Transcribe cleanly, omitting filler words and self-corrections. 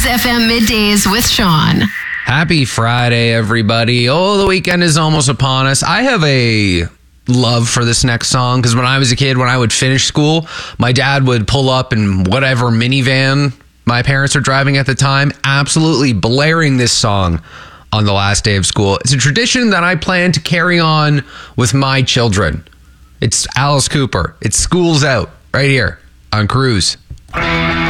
FM Middays with Sean. Happy Friday, everybody. Oh, the weekend is almost upon us. I have a love for this next song because when I was a kid, when I would finish school, my dad would pull up in whatever minivan my parents were driving at the time, absolutely blaring this song on the last day of school. It's a tradition that I plan to carry on with my children. It's Alice Cooper. It's School's Out right here on Cruise.